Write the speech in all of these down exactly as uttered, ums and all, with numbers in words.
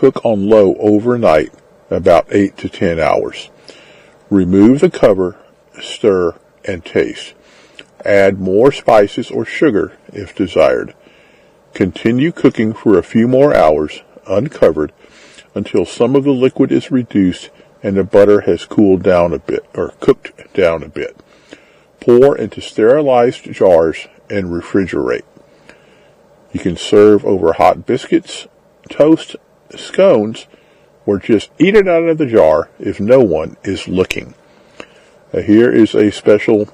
cook on low overnight, about eight to ten hours. Remove the cover, stir, and taste. Add more spices or sugar if desired. Continue cooking for a few more hours, uncovered, until some of the liquid is reduced and the butter has cooled down a bit, or cooked down a bit. Pour into sterilized jars and refrigerate. You can serve over hot biscuits, toast, scones, or just eat it out of the jar if no one is looking. Uh, here is a special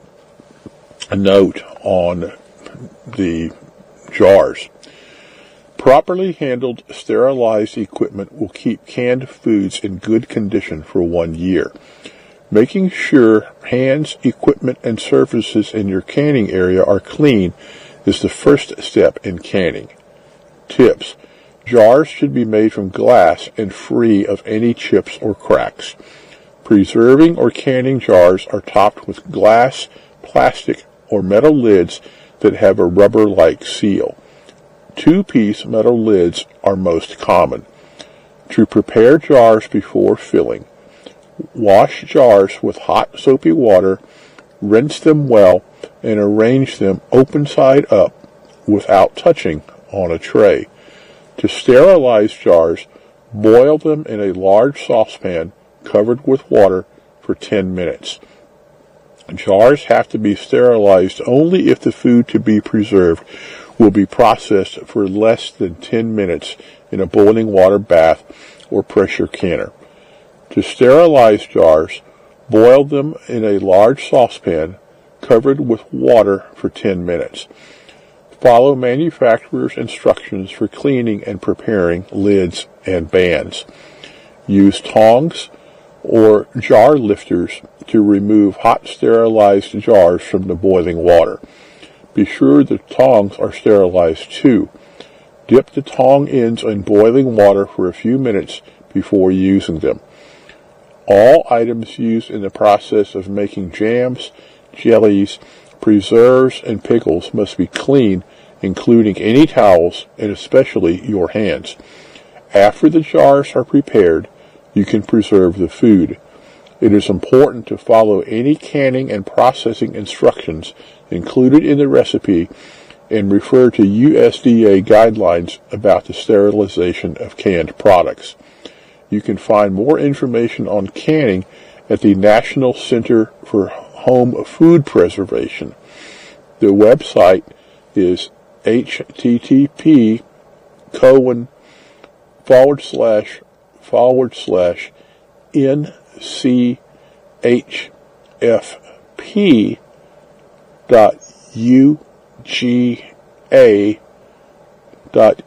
note on the jars. Properly handled, sterilized equipment will keep canned foods in good condition for one year. Making sure hands, equipment, and surfaces in your canning area are clean is the first step in canning. Tips. Jars should be made from glass and free of any chips or cracks. Preserving or canning jars are topped with glass, plastic, or metal lids that have a rubber-like seal. Two-piece metal lids are most common. To prepare jars before filling, wash jars with hot soapy water, rinse them well, and arrange them open side up without touching on a tray. To sterilize jars, boil them in a large saucepan covered with water for ten minutes. Jars have to be sterilized only if the food to be preserved will be processed for less than ten minutes in a boiling water bath or pressure canner. To sterilize jars, boil them in a large saucepan covered with water for ten minutes. Follow manufacturer's instructions for cleaning and preparing lids and bands. Use tongs or jar lifters to remove hot sterilized jars from the boiling water. Be sure the tongs are sterilized too. Dip the tong ends in boiling water for a few minutes before using them. All items used in the process of making jams, jellies, preserves, and pickles must be clean, including any towels and especially your hands. After the jars are prepared, you can preserve the food. It is important to follow any canning and processing instructions included in the recipe and refer to U S D A guidelines about the sterilization of canned products. You can find more information on canning at the National Center for Home Food Preservation. The website is http colon forward slash forward slash nchfp dot uga dot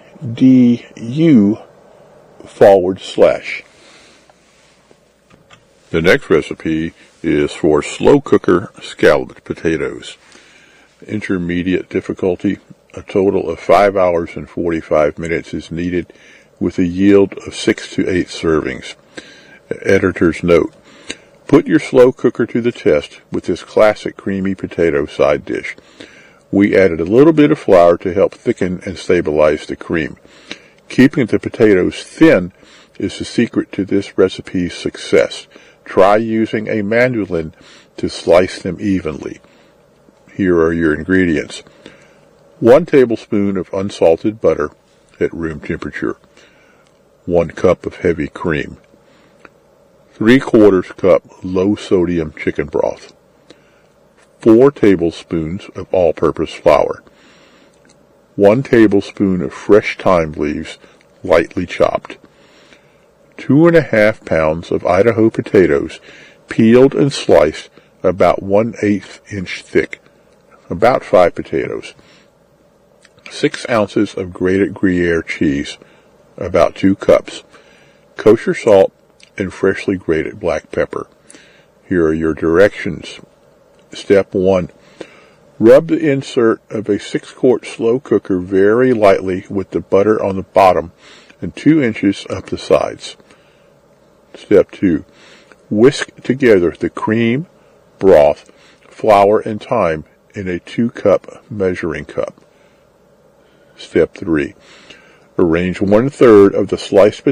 edu forward slash. The next recipe is for slow cooker scalloped potatoes. Intermediate difficulty. A total of five hours and forty-five minutes is needed with a yield of six to eight servings. Editor's note. Put your slow cooker to the test with this classic creamy potato side dish. We added a little bit of flour to help thicken and stabilize the cream. Keeping the potatoes thin is the secret to this recipe's success. Try using a mandolin to slice them evenly. Here are your ingredients. One tablespoon of unsalted butter at room temperature. One cup of heavy cream. Three quarters cup low sodium chicken broth. Four tablespoons of all-purpose flour. One tablespoon of fresh thyme leaves, lightly chopped. Two and a half pounds of Idaho potatoes, peeled and sliced about one-eighth inch thick. About five potatoes. Six ounces of grated Gruyere cheese, about two cups. Kosher salt and freshly grated black pepper. Here are your directions. Step one. Rub the insert of a six-quart slow cooker very lightly with the butter on the bottom and two inches up the sides. Step two. Whisk together the cream, broth, flour, and thyme in a two-cup measuring cup. Step three. Arrange one-third of the sliced potatoes